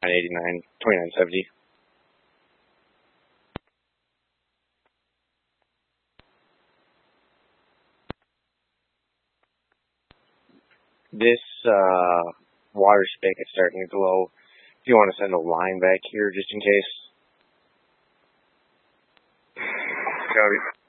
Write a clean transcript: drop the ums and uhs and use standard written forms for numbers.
989, 2970. This water spigot is starting to glow. If you want to send a line back here just in case. Copy.